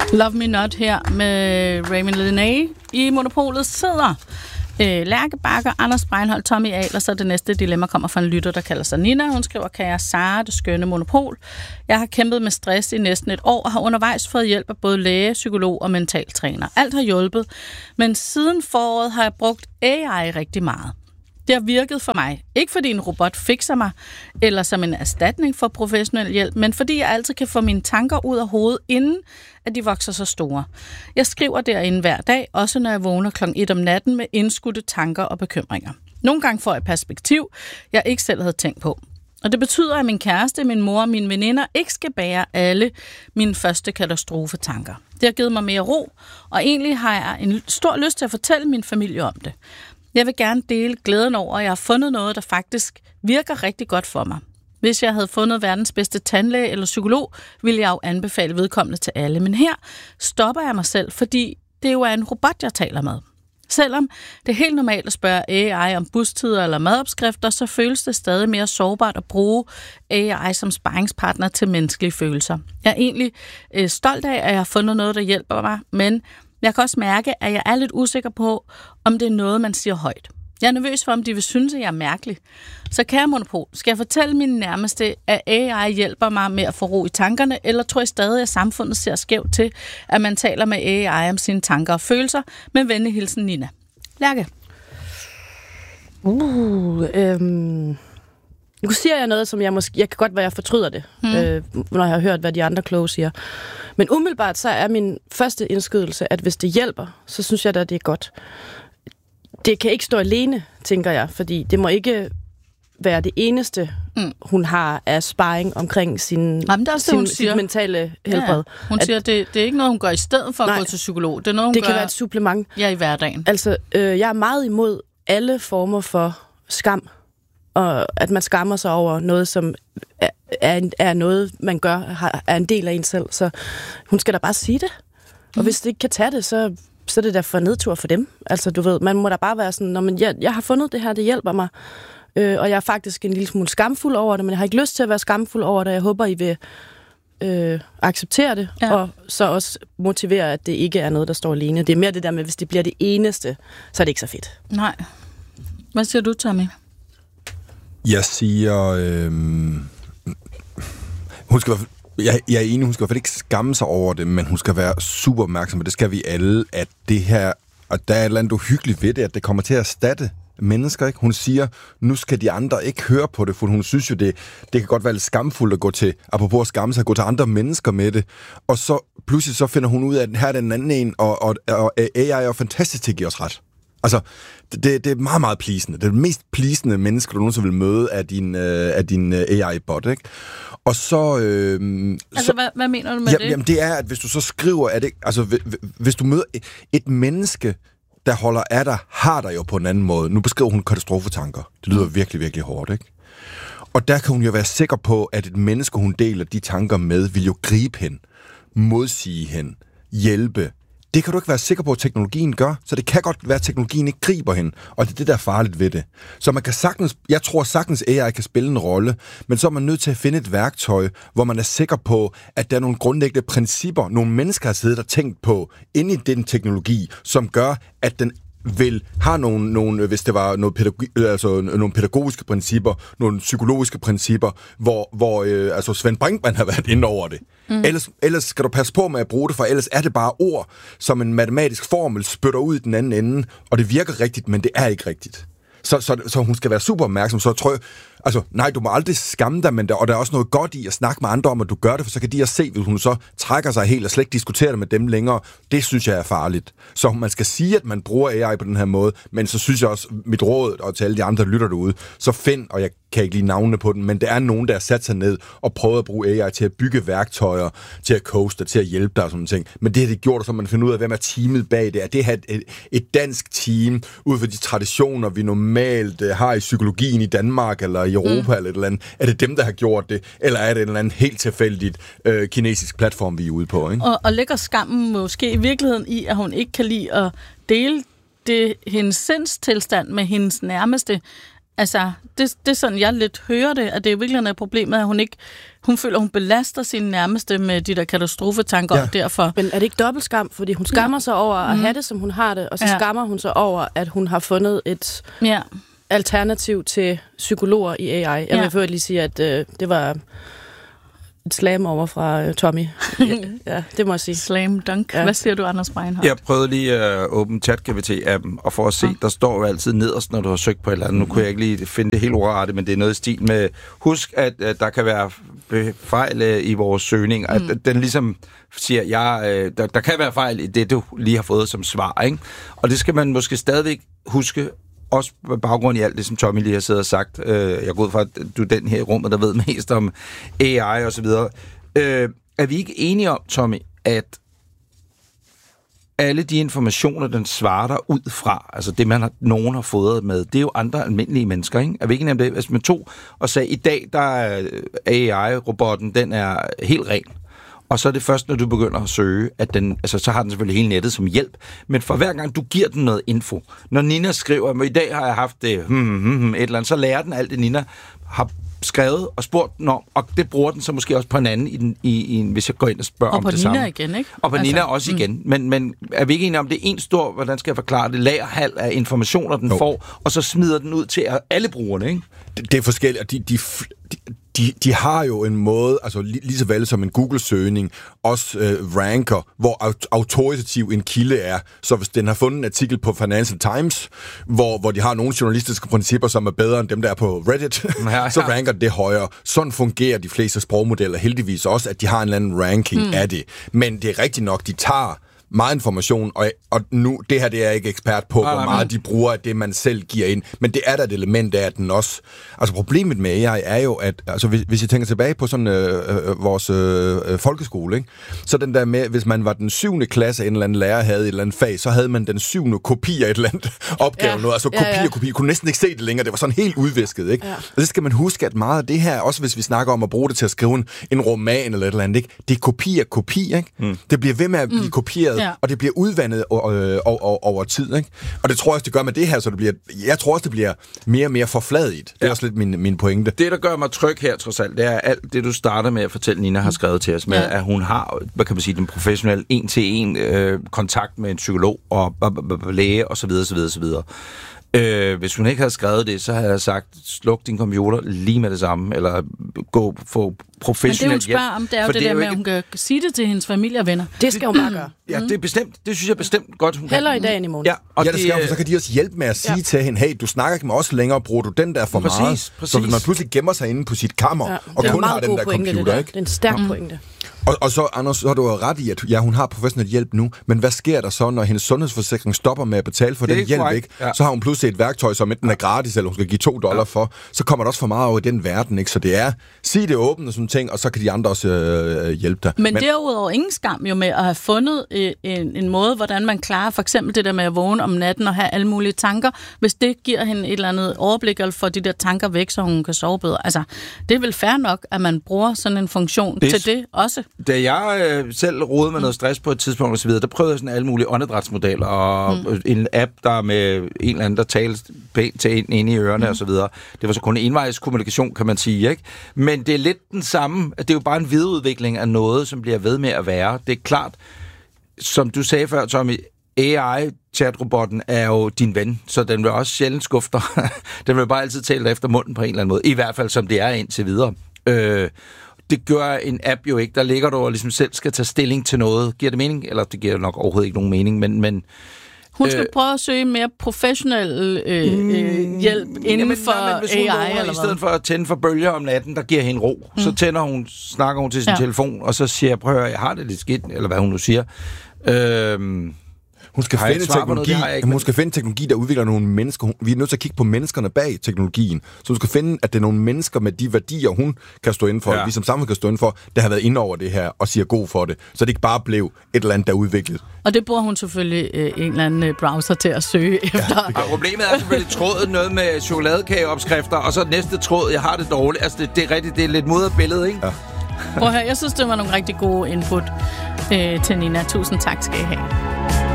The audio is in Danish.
Love Me Not her med Raymond Linné. I Monopolet sidder Lærke Bakker, Anders Breinholt, Tommy Ahlers, så det næste dilemma kommer fra en lytter, der kalder sig Nina. Hun skriver, kære Sara, det skønne Monopol. Jeg har kæmpet med stress i næsten et år og har undervejs fået hjælp af både læge, psykolog og mentaltræner. Alt har hjulpet, men siden foråret har jeg brugt AI rigtig meget. Det har virket for mig. Ikke fordi en robot fikser mig, eller som en erstatning for professionel hjælp, men fordi jeg altid kan få mine tanker ud af hovedet, inden at de vokser så store. Jeg skriver derinde hver dag, også når jeg vågner kl. 1 om natten med indskudte tanker og bekymringer. Nogle gange får jeg perspektiv, jeg ikke selv havde tænkt på. Og det betyder, at min kæreste, min mor og mine veninder ikke skal bære alle mine første katastrofetanker. Det har givet mig mere ro, og egentlig har jeg en stor lyst til at fortælle min familie om det. Jeg vil gerne dele glæden over, at jeg har fundet noget, der faktisk virker rigtig godt for mig. Hvis jeg havde fundet verdens bedste tandlæge eller psykolog, ville jeg jo anbefale vedkommende til alle. Men her stopper jeg mig selv, fordi det jo er en robot, jeg taler med. Selvom det er helt normalt at spørge AI om bustider eller madopskrifter, så føles det stadig mere sårbart at bruge AI som sparringspartner til menneskelige følelser. Jeg er egentlig stolt af, at jeg har fundet noget, der hjælper mig, men jeg kan også mærke, at jeg er lidt usikker på, om det er noget, man siger højt. Jeg er nervøs for, om de vil synes, at jeg er mærkelig. Så kære Monopol, skal jeg fortælle mine nærmeste, at AI hjælper mig med at få ro i tankerne, eller tror jeg stadig, at samfundet ser skævt til, at man taler med AI om sine tanker og følelser? Med venlig hilsen, Nina. Lærke. Nu siger jeg noget, som jeg kan godt være, jeg fortryder det, når jeg har hørt, hvad de andre kloge siger. Men umiddelbart så er min første indskydelse, at hvis det hjælper, så synes jeg da, det er godt. Det kan ikke stå alene, tænker jeg, fordi det må ikke være det eneste, hun har af sparring omkring sin mentale helbred. Ja, hun siger, at det er ikke noget, hun gør i stedet for at gå til psykolog. Det er noget, hun det gør, kan være et supplement. Ja, i hverdagen. Altså, jeg er meget imod alle former for skam, og at man skammer sig over noget, som er noget, man gør, er en del af en selv. Så hun skal da bare sige det. Og hvis det ikke kan tage det, så er det da for nedtur for dem. Altså, du ved, man må da bare være sådan, men jeg har fundet det her, det hjælper mig. Og jeg er faktisk en lille smule skamfuld over det, men jeg har ikke lyst til at være skamfuld over det. Jeg håber, I vil acceptere det, og så også motivere, at det ikke er noget, der står alene. Det er mere det der med, hvis det bliver det eneste, så er det ikke så fedt. Nej. Hvad siger du, Tommy? Jeg siger... hun skal jeg er enig, hun skal i hvert fald ikke skamme sig over det, men hun skal være super opmærksom, og det skal vi alle, at det her, og der er et eller andet uhyggeligt ved det, at det kommer til at erstatte mennesker, ikke? Hun siger, nu skal de andre ikke høre på det, for hun synes jo, det kan godt være lidt skamfuldt at gå til, apropos at skamme sig, at gå til andre mennesker med det, og så pludselig så finder hun ud af, at her er den anden en, og AI er jo fantastisk til at give os ret. Altså, det er meget, meget pleasende. Det er det mest pleasende menneske, du nogensinde vil møde af din AI-bot, ikke? Og så... hvad mener du med det? Jamen, det er, at hvis du så skriver, at det, altså, hvis du møder et menneske, der holder af dig, har dig jo på en anden måde. Nu beskriver hun katastrofetanker. Det lyder virkelig, virkelig hårdt, ikke? Og der kan hun jo være sikker på, at et menneske, hun deler de tanker med, vil jo gribe hende, modsige hende, hjælpe. Det kan du ikke være sikker på, at teknologien gør, så det kan godt være, at teknologien ikke griber hende, og det er det, der er farligt ved det. Så man kan jeg tror sagtens, AI kan spille en rolle, men så er man nødt til at finde et værktøj, hvor man er sikker på, at der er nogle grundlæggende principper, nogle mennesker har siddet og tænkt på, inde i den teknologi, som gør, at den vil have nogle, hvis det var nogle pædagogiske principper, nogle psykologiske principper, hvor Svend Brinkmann har været inde over det. Ellers skal du passe på med at bruge det, for ellers er det bare ord, som en matematisk formel spytter ud i den anden ende, og det virker rigtigt, men det er ikke rigtigt. Så hun skal være super opmærksom, så tror jeg, altså, nej, du må aldrig skamme dig, men og der er også noget godt i at snakke med andre om, at du gør det, for så kan de også se, hvis hun så trækker sig helt og slet ikke diskuterer det med dem længere. Det synes jeg er farligt. Så man skal sige, at man bruger AI på den her måde, men så synes jeg også, mit råd, og til alle de andre, der lytter derude, så find, og jeg kan ikke lide navnene på den, men det er nogen, der har sat sig ned og prøvet at bruge AI til at bygge værktøjer, til at coache dig, til at hjælpe dig og sådan ting. Men det har det gjort, så man finder ud af, hvem er teamet bag det. Er det her et dansk team, ud fra de traditioner, vi normalt har i psykologien i Danmark, eller i Europa, eller et eller andet. Er det dem, der har gjort det, eller er det en eller anden helt tilfældigt kinesisk platform, vi er ude på, ikke? Og ligger skammen måske i virkeligheden i, at hun ikke kan lide at dele hendes sindstilstand med hendes nærmeste, Altså, det er sådan, jeg lidt hører det, at det er virkelig noget problemet, at hun føler, hun belaster sine nærmeste med de der katastrofetanker, og derfor... Men er det ikke dobbeltskam? Fordi hun skammer sig over at have det, som hun har det, og så skammer hun sig over, at hun har fundet et alternativ til psykologer i AI. Jeg vil først lige sige, at det var et slam over fra Tommy. Ja, det må jeg sige. Slam dunk. Ja. Hvad siger du, Anders Breinholt? Jeg prøvede lige at åbne ChatGPT-appen, og for at se, der står jo altid nederst, når du har søgt på et eller andet. Nu kunne jeg ikke lige finde det helt ordet, men det er noget i stil med, husk, at der kan være fejl i vores søgning, at den ligesom siger, der kan være fejl i det, du lige har fået som svar, ikke? Og det skal man måske stadigvæk huske, også på baggrund i alt det, som Tommy lige har siddet og sagt. Jeg går ud fra, at du er den her i rummet, der ved mest om AI og så videre. Er vi ikke enige om, Tommy, at alle de informationer, den svarer der ud fra, altså det, nogen har fået med, det er jo andre almindelige mennesker, ikke? Er vi ikke enige om det? Altså man tog og sagde, i dag, der er AI-robotten, den er helt ren. Og så er det først, når du begynder at søge, at den, altså så har den selvfølgelig hele nettet som hjælp. Men for hver gang du giver den noget info, når Nina skriver, at i dag har jeg haft det, et eller andet, så lærer den alt det, Nina har skrevet og spurgt den om, og det bruger den så måske også på en anden, hvis jeg går ind og spørger om det samme. Og på Nina igen, ikke? Og på Nina også igen. Men er vi ikke enige om, det er en stor, hvordan skal jeg forklare det, lagerhal af informationer, den får, og så smider den ud til alle brugerne, ikke? Det er forskelligt, de har jo en måde, altså lige så vel som en Google-søgning, også ranker, hvor autoritativ en kilde er. Så hvis den har fundet en artikel på Financial Times, hvor de har nogle journalistiske principper, som er bedre end dem, der er på Reddit, så ranker det højere. Sådan fungerer de fleste sprogmodeller heldigvis også, at de har en eller anden ranking af det. Men det er rigtigt nok, de tager meget information, og nu, det her det er jeg ikke ekspert på, hvor meget de bruger af det, man selv giver ind. Men det er der et element af, at den også... Altså problemet med AI er jo, at altså, hvis jeg tænker tilbage på sådan vores folkeskole, ikke? Så den der med, hvis man var den 7. klasse, en eller anden lærer havde et eller andet fag, så havde man den 7. kopi af et eller andet opgave. Noget. Altså kopi. Kunne næsten ikke se det længere. Det var sådan helt udvisket, ikke? Ja. Og så skal man huske, at meget af det her, også hvis vi snakker om at bruge det til at skrive en roman eller et eller andet, ikke? Det er kopi, ikke? Det bliver ved med at blive kopieret, og det bliver udvandet over tid, ikke? Og det tror jeg også, det gør med det her, så det bliver... Jeg tror også, det bliver mere og mere forfladigt. Det er også lidt min pointe. Det, der gør mig tryg her, trods alt, det er alt det, du starter med at fortælle, Nina har skrevet til os med, at hun har, hvad kan man sige, den professionelle en-til-en kontakt med en psykolog og læge og så videre. Hvis hun ikke havde skrevet det, så havde jeg sagt, sluk din computer lige med det samme, eller gå få professionel hjælp. Men det, hun spørger om, det er jo det der med, at hun kan sige det til hendes familie og venner. Det skal hun bare gøre. Ja, det er bestemt. Det synes jeg bestemt godt, hun kan. Heller i dag end i morgen. Ja, og det skal hun, så kan de også hjælpe med at sige til hende, hey, du snakker ikke med os længere, bruger du den der for meget? Præcis. Så man pludselig gemmer sig inde på sit kammer, og kun har den der computer, ikke? Det er en stærk pointe. Og så, Anders, så har du ret i, at hun har professionel hjælp nu, men hvad sker der så, når hendes sundhedsforsikring stopper med at betale for den hjælp, ikke? Ja. Så har hun pludselig et værktøj, som enten er gratis, eller hun skal give $2 for. Så kommer der også for meget over i den verden, ikke? Så det er, sig det åbent og sådan ting, og så kan de andre også hjælpe dig. Men derudover ingen skam jo med at have fundet en måde, hvordan man klarer for eksempel det der med at vågne om natten og have alle mulige tanker, hvis det giver hende et eller andet overblik eller får de der tanker væk, så hun kan sove bedre. Altså, det er vel fair nok, at man bruger sådan en funktion til det også. Da jeg selv rodede med noget stress på et tidspunkt og så videre, der prøvede jeg sådan alle mulige åndedrætsmodeller og en app, der med en eller anden, der talte pænt til en inde i ørerne og så videre. Det var så kun envejs kommunikation, kan man sige, ikke? Men det er lidt den samme, det er jo bare en videreudvikling af noget, som bliver ved med at være. Det er klart, som du sagde før, Tommy, AI-chatrobotten er jo din ven, så den vil også sjældent skuffe dig. Den vil bare altid tale dig efter munden på en eller anden måde. I hvert fald, som det er indtil videre. Det gør en app jo ikke. Der ligger du og ligesom selv skal tage stilling til noget. Giver det mening? Eller det giver nok overhovedet ikke nogen mening, men hun skal prøve at søge mere professionel hjælp inden for AI, eller hvad? I stedet for at tænde for bølger om natten, der giver hende ro. Så snakker hun til sin telefon, og så siger jeg, prøv at høre, jeg har det lidt skidt, eller hvad hun nu siger. Hun skal finde teknologi, der udvikler nogle mennesker. Vi er nødt til at kigge på menneskerne bag teknologien. Så hun skal finde, at det er nogle mennesker med de værdier, hun kan stå inden for, vi som samfund kan stå inden for, der har været inde over det her og siger god for det. Så det ikke bare blev et eller andet, der er udviklet. Og det bruger hun selvfølgelig en eller anden browser til at søge efter. Og problemet er selvfølgelig tråden noget med chokoladekageopskrifter, og så næste tråd, jeg har det dårligt. Altså, det er rigtigt, det er lidt mudret billede, ikke? Ja. Prøv at høre, jeg synes, det var nogle rigtig gode input til Nina. Tusind tak skal I have.